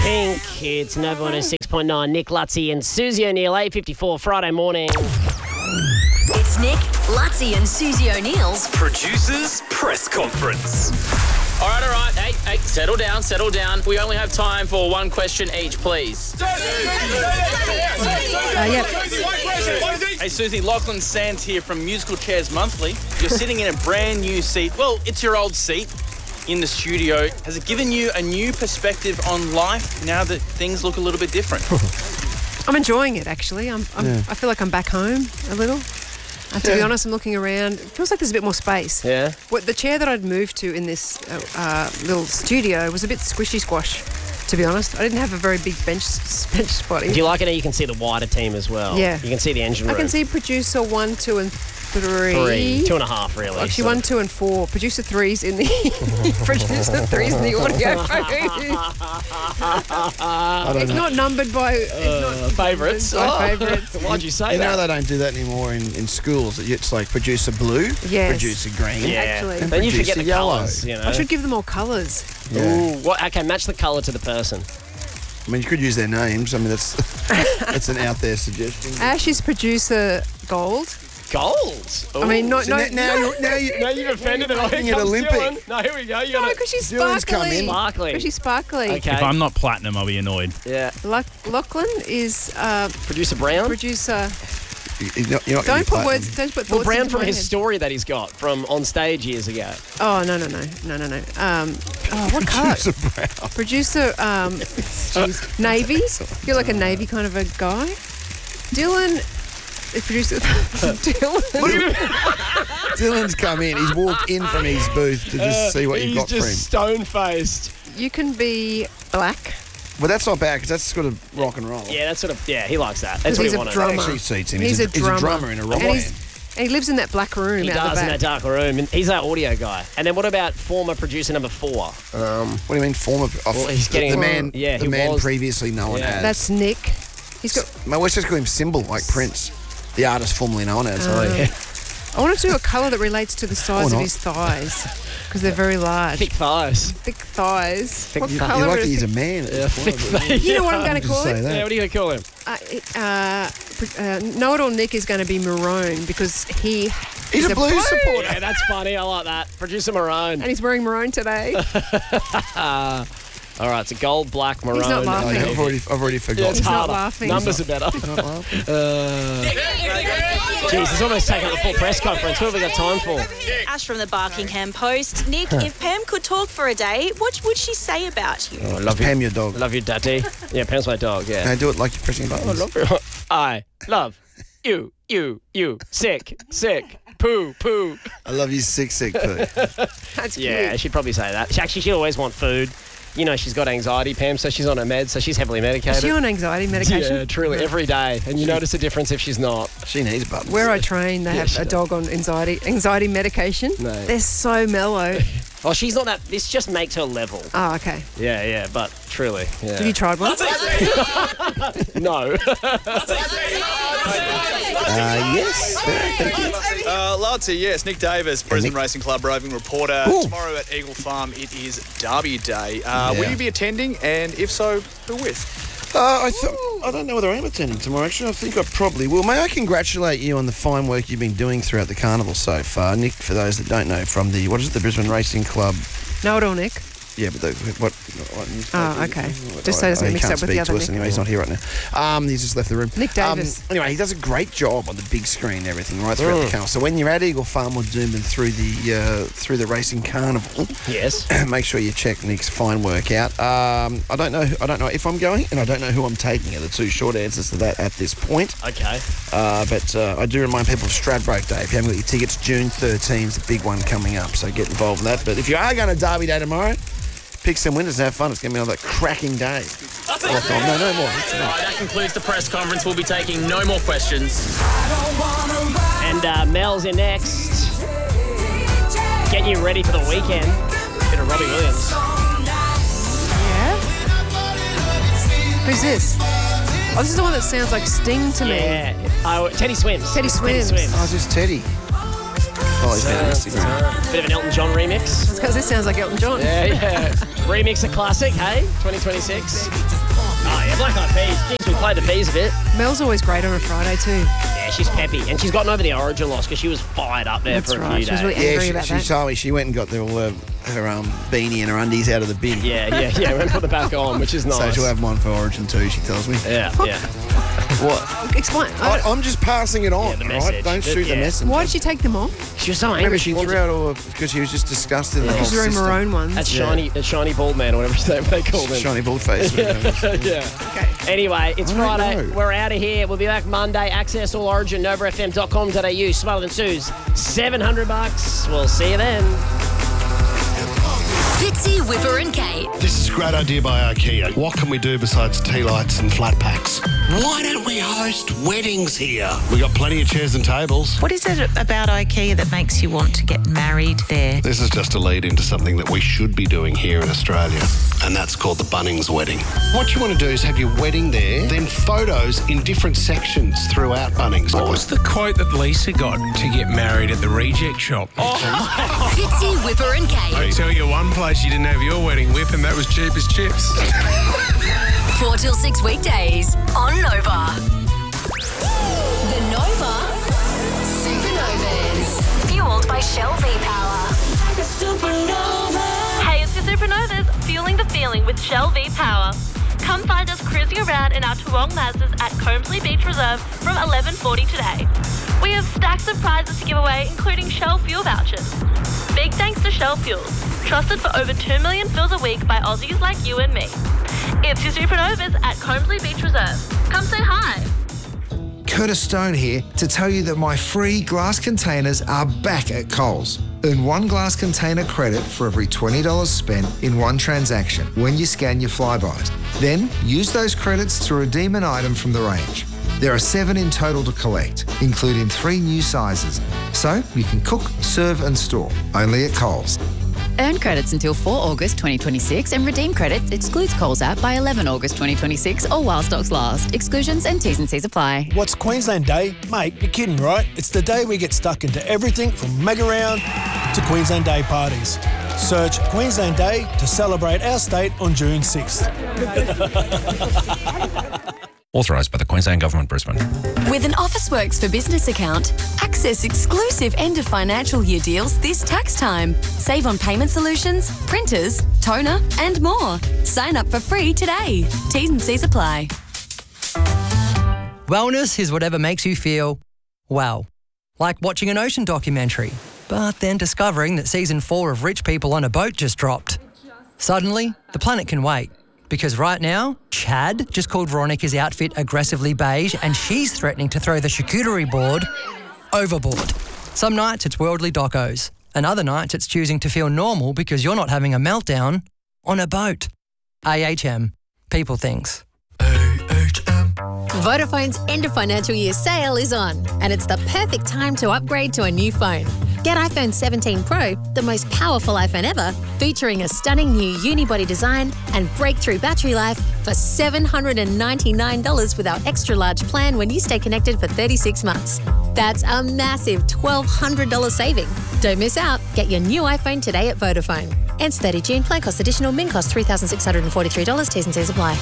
Pink. It's Nova 106.9. Nick Lutzy and Susie O'Neill, 8:54 Friday morning. It's Nick, Lutzy and Susie O'Neill's Producers Press Conference. All right. Hey, settle down. We only have time for one question each, please. Hey, Susie, Lachlan Sands here from Musical Chairs Monthly. You're sitting in a brand new seat. Well, it's your old seat in the studio. Has it given you a new perspective on life now that things look a little bit different? I'm enjoying it, actually. I feel like I'm back home a little. To be honest, I'm looking around. It feels like there's a bit more space. Yeah. The chair that I'd moved to in this little studio was a bit squishy squash, to be honest. I didn't have a very big bench spot. Do you like it how you can see the wider team as well? Yeah. You can see the engine room. I can see producer 1, 2 and 3. 2.5 really. Actually, 1, 2 and 4. Producer 3's in the producer 3's in the audio. It's not numbered by favourites. Favourites. Why'd you say You that? know they don't do that anymore in schools. It's like producer blue, Yes. producer green. Yeah. Actually. And Then you forget producer the yellow. colours, you know. I should give them all colours. Ooh, okay, match the colour to the person. I mean, you could use their names. I mean, that's that's an out there suggestion. Ash is producer gold. Gold? I mean, not So now you've offended it. making it Olympic. Dylan. No, here we go. You no, got because she's Dylan's come sparkly. in. Sparkly. Because she's sparkly. Okay. If I'm not platinum, I'll be annoyed. Yeah. Lachlan is Producer Brown. producer. You're not gonna Don't be put platinum. words. Don't put Well, thoughts Brown into from my his head. story that he's got from on stage years ago. Oh no. What colour? Producer Brown. Producer navy. You're like a navy kind of a guy. Dylan is producer. Dylan. Dylan's come in. He's walked in from his booth to just see what you've got for him. He's just stone-faced. You can be black. Well, that's not bad because that's sort of rock and roll. Yeah, that's sort of, he likes that. That's what He's he a wanted. drummer. Actually suits him. He's a drummer in a rock and band. he lives in that black room He out does the in back. that dark room. And he's our audio guy. And then what about former producer number 4? What do you mean, former? Well, he's getting the man. Yeah, the he man was. previously known Yeah. as. That's Nick. He's got. Let's just call him Symbol, like Prince, the artist formerly known as. I want to do a colour that relates to the size of not. his thighs because they're very large. Thick thighs. Thick thighs. What You're colour lucky is he's a thick? man. Thick thighs. You know what I'm going to Just call say it? that. Yeah, what are you going to call him? Know-it-all Nick is going to be maroon because He's a blues Yeah, supporter. that's funny. I like that. Producer Maroon. and he's wearing maroon today. All right, it's a gold, black, maroon. He's not Oh, laughing. yeah, I've already Yeah, forgotten. it's He's not harder. laughing. Numbers are better. Not laughing. Jeez, it's almost taken up the full press conference. What have we got time for? Ash from the Barkingham Post. Nick, if Pam could talk for a day, what would she say about you? Oh, I Is love you. Pam your dog? Love you, Daddy. Yeah, Pam's my dog, yeah. Can I do it like you're pressing buttons? I love you. Sick, poo. I love you, sick poo. That's Yeah, cute. she'd probably say that. She'd always want food. You know, she's got anxiety, Pam, so she's on her meds, so she's heavily medicated. Is she on anxiety medication? Yeah, truly, every day. And you notice a difference if she's not. She needs buttons. Where I train, they have she a dog on anxiety medication. No. They're so mellow. Oh, she's not that. This just makes her level. Oh, okay. Yeah, but truly. Yeah. Have you tried one? No. Yes. Thank you. Lutzy, yes. Nick Davis, Brisbane Nick. Racing Club roving reporter. Ooh. Tomorrow at Eagle Farm, it is Derby Day. Will Yeah. you be attending? And if so, who with? I don't know whether I am attending tomorrow. Actually, I think I probably will. May I congratulate you on the fine work you've been doing throughout the carnival so far, Nick. For those that don't know, from the the Brisbane Racing Club. Know-it-all Nick. Yeah, but what Oh, okay. Just so it doesn't he mix can't up with the speak other to us Nick. anyway. He's not here right now. He's just left the room. Nick Davis. Anyway, he does a great job on the big screen and everything right throughout the carnival. So when you're at Eagle Farm or Doomben through the racing carnival, Yes. make sure you check Nick's fine work out. I don't know if I'm going, and I don't know who I'm taking. Are the two short answers to that at this point. Okay. But I do remind people of Stradbroke Day. If you haven't got your tickets, June 13th is the big one coming up. So get involved in that. But if you are going to Derby Day tomorrow, pick some winners and have fun. It's going to be another cracking day. No more. That's enough. That concludes the press conference. We'll be taking no more questions. And Mel's in next. Getting you ready for the weekend. Bit of Robbie Williams. Yeah? Who's this? Oh, this is the one that sounds like Sting to me. Yeah. Oh, Teddy Swims. Teddy Swims. Oh, it's just Teddy. Follows me on Instagram. Bit of an Elton John remix. Because this sounds like Elton John. Yeah. Remix a classic, hey? 2026. Oh, yeah, Black Eyed Peas. Jeez, we played the Peas a bit. Mel's always great on a Friday too. Yeah, she's peppy. And she's gotten over the Origin loss because she was fired up there That's for a right. few She was days. really angry Yeah, about she that. told me she went and got her beanie and her undies out of the bin. Yeah. Went to put the back on, which is nice. So she'll have mine for Origin too, she tells me. Yeah. What? Explain. I'm just passing it on, Yeah, the right? message. Don't shoot the Yeah. messenger. Why did she take them off? She was so angry. Remember, she wanted- threw out all because she was just disgusted at the whole She's wearing system. maroon ones. That shiny bald man, or whatever his name they call him. Shiny bald face. Yeah. Okay. Anyway, it's I don't Friday. know. We're out of here. We'll be back Monday. Access all Origin, novafm.com.au. Smarter Than Sue's, $700. We'll see you then. Fitzy, Whipper and Kate. This is a great idea by IKEA. What can we do besides tea lights and flat packs? Why don't we host weddings here? We got plenty of chairs and tables. What is it about IKEA that makes you want to get married there? This is just a lead into something that we should be doing here in Australia, and that's called the Bunnings Wedding. What you want to do is have your wedding there, then photos in different sections throughout Bunnings. What was the quote that Lisa got to get married at the reject shop? Fitzy, Whipper and I Kate. tell you one place you didn't have your wedding whip, and that was cheap as chips. 4 till 6 weekdays on Nova. The Nova Supernovas. Fueled by Shell V-Power. Hey, it's your Supernovas, fueling the feeling with Shell V-Power. Come find us cruising around in our Toowong Mazdas at Combsley Beach Reserve from 11:40 today. We have stacks of prizes to give away, including Shell fuel vouchers. Big thanks to Shell Fuels, trusted for over 2 million fills a week by Aussies like you and me. It's your Supernovas at Combsley Beach Reserve. Come say hi. Curtis Stone here to tell you that my free glass containers are back at Coles. Earn one glass container credit for every $20 spent in one transaction when you scan your flybys. Then use those credits to redeem an item from the range. There are 7 in total to collect, including 3 new sizes. So you can cook, serve and store, only at Coles. Earn credits until 4 August 2026 and redeem credits excludes Coles app by 11 August 2026 or while stocks last. Exclusions and T's and C's apply. What's Queensland Day? Mate, you're kidding, right? It's the day we get stuck into everything from mega round to Queensland Day parties. Search Queensland Day to celebrate our state on June 6th. Authorised by the Queensland Government, Brisbane. With an Officeworks for Business account, access exclusive end of financial year deals this tax time. Save on payment solutions, printers, toner, and more. Sign up for free today. T's and C's apply. Wellness is whatever makes you feel well. Like watching an ocean documentary, but then discovering that season 4 of Rich People on a Boat just dropped. Suddenly, the planet can wait. Because right now, Chad just called Veronica's outfit aggressively beige and she's threatening to throw the charcuterie board overboard. Some nights it's worldly docos, and other nights it's choosing to feel normal because you're not having a meltdown on a boat. AHM. People things. Vodafone's end of financial year sale is on, and it's the perfect time to upgrade to a new phone. Get iPhone 17 Pro, the most powerful iPhone ever, featuring a stunning new unibody design and breakthrough battery life for $799 with our extra large plan when you stay connected for 36 months. That's a massive $1,200 saving. Don't miss out. Get your new iPhone today at Vodafone. Ends 30 June. Plan cost additional. Min cost $3,643. T's and C's apply.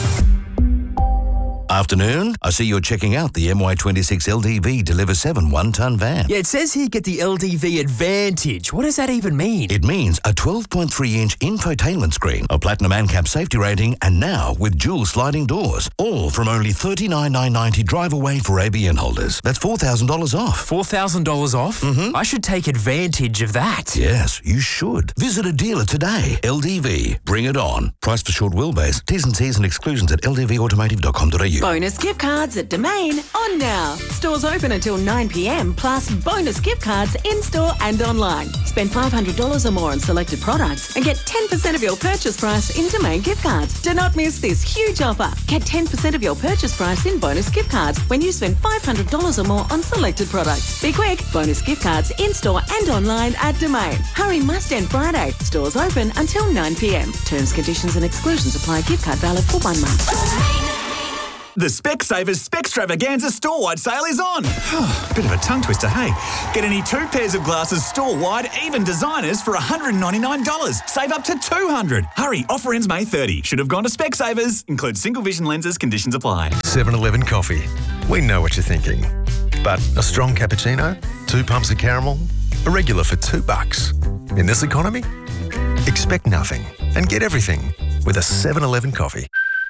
Afternoon, I see you're checking out the MY26 LDV Deliver 7 one-ton van. Yeah, it says here get the LDV Advantage. What does that even mean? It means a 12.3-inch infotainment screen, a platinum ANCAP safety rating, and now with dual sliding doors. All from only $39,990 drive away for ABN holders. That's $4,000 off. $4,000 off? Mm-hmm. I should take advantage of that. Yes, you should. Visit a dealer today. LDV. Bring it on. Price for short wheelbase. T's and C's and exclusions at ldvautomotive.com.au. Bonus gift cards at Domain on now. Stores open until 9 p.m, plus bonus gift cards in-store and online. Spend $500 or more on selected products and get 10% of your purchase price in Domain gift cards. Do not miss this huge offer. Get 10% of your purchase price in bonus gift cards when you spend $500 or more on selected products. Be quick. Bonus gift cards in-store and online at Domain. Hurry must end Friday. Stores open until 9 p.m. Terms, conditions and exclusions apply. Gift card valid for 1 month. The Specsavers Specstravaganza store-wide sale is on. Bit of a tongue twister, hey? Get any 2 pairs of glasses store-wide, even designers, for $199. Save up to $200. Hurry, offer ends May 30. Should have gone to Specsavers. Includes single vision lenses. Conditions apply. 7-Eleven coffee. We know what you're thinking. But a strong cappuccino? 2 pumps of caramel? A regular for $2. In this economy? Expect nothing and get everything with a 7-Eleven coffee.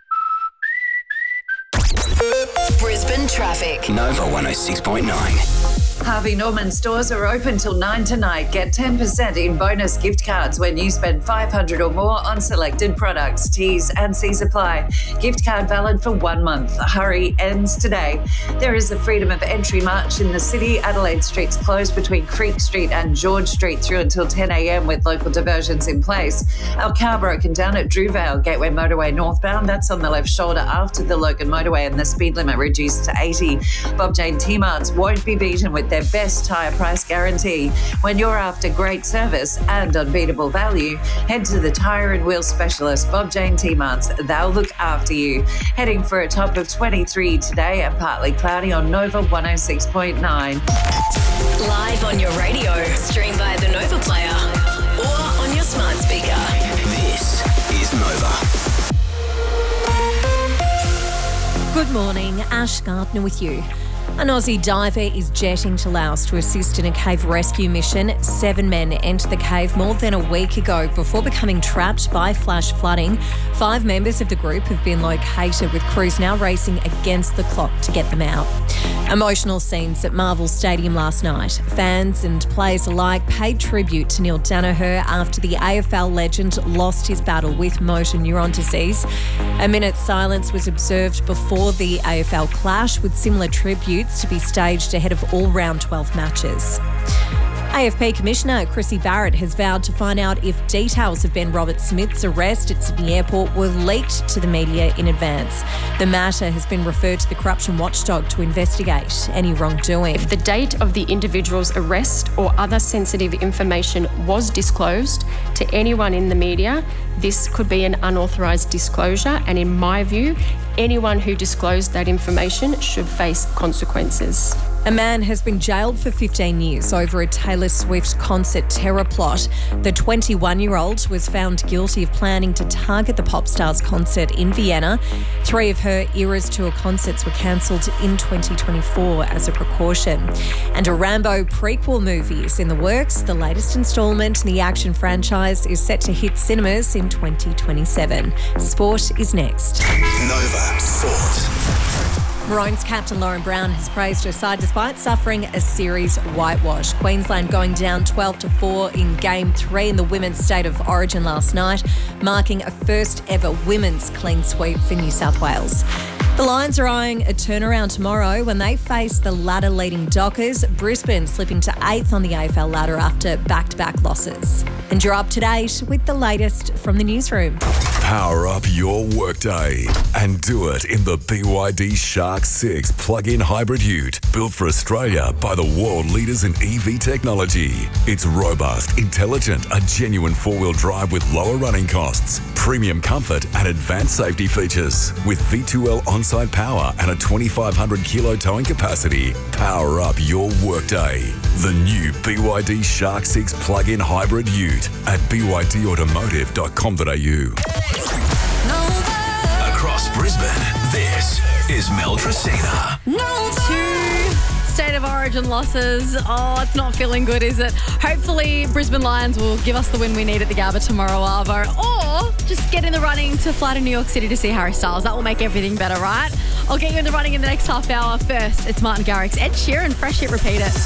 Brisbane traffic. Nova 106.9. Harvey Norman stores are open till 9 tonight. Get 10% in bonus gift cards when you spend $500 or more on selected products. T's and C's apply. Gift card valid for 1 month. Hurry ends today. There is a Freedom of Entry March in the city. Adelaide Street's closed between Creek Street and George Street through until 10 a.m. with local diversions in place. Our car broken down at Drewvale Gateway Motorway northbound. That's on the left shoulder after the Logan Motorway, and the speed limit reduced to 80. Bob Jane T-Marts won't be beaten with their best tyre price guarantee. When you're after great service and unbeatable value, head to the tyre and wheel specialist Bob Jane T-Marts. They'll look after you. Heading for a top of 23 today and partly cloudy on Nova 106.9. Live on your radio, stream via the Nova Player or on your smart speaker. This is Nova. Good morning, Ash Gardner with you. An Aussie diver is jetting to Laos to assist in a cave rescue mission. 7 men entered the cave more than a week ago before becoming trapped by flash flooding. 5 members of the group have been located, with crews now racing against the clock to get them out. Emotional scenes at Marvel Stadium last night. Fans and players alike paid tribute to Neil Danaher after the AFL legend lost his battle with motor neuron disease. A minute's silence was observed before the AFL clash, with similar tributes to be staged ahead of all round 12 matches. AFP Commissioner Chrissy Barrett has vowed to find out if details of Ben Roberts-Smith's arrest at Sydney Airport were leaked to the media in advance. The matter has been referred to the corruption watchdog to investigate any wrongdoing. If the date of the individual's arrest or other sensitive information was disclosed to anyone in the media, this could be an unauthorised disclosure, and in my view, anyone who disclosed that information should face consequences. A man has been jailed for 15 years over a Taylor Swift concert terror plot. The 21-year-old was found guilty of planning to target the pop star's concert in Vienna. 3 of her Eras Tour concerts were cancelled in 2024 as a precaution. And a Rambo prequel movie is in the works. The latest instalment in the action franchise is set to hit cinemas in 2027. Sport is next. Nova Sport. Maroons captain Lauren Brown has praised her side despite suffering a series whitewash. Queensland going down 12-4 in Game 3 in the Women's State of Origin last night, marking a first ever women's clean sweep for New South Wales. The Lions are eyeing a turnaround tomorrow when they face the ladder-leading Dockers. Brisbane slipping to 8th on the AFL ladder after back-to-back losses. And you're up to date with the latest from the newsroom. Power up your workday and do it in the BYD Shark 6 plug-in hybrid ute, built for Australia by the world leaders in EV technology. It's robust, intelligent, a genuine 4-wheel drive with lower running costs, premium comfort and advanced safety features. With V2L on-site power and a 2,500 kilo towing capacity, power up your workday. The new BYD Shark 6 plug-in hybrid ute at bydautomotive.com.au. Across Brisbane, this is Mel Tresina. State of Origin losses. Oh, it's not feeling good, is it? Hopefully, Brisbane Lions will give us the win we need at the Gabba tomorrow, Arvo. Or just get in the running to fly to New York City to see Harry Styles. That will make everything better, right? I'll get you in the running in the next half hour. First, it's Martin Garrix. Ed Sheeran, Fresh Hit Repeat It.